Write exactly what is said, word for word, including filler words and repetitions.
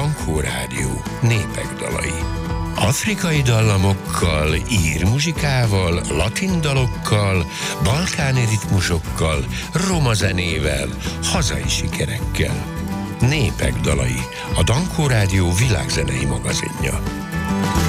Dankó Rádió népek dalai. Afrikai dallamokkal, ír muzsikával, latin dalokkal, balkáni ritmusokkal, roma zenével, hazai sikerekkel. Népek dalai, a Dankó Rádió világzenei magazinja.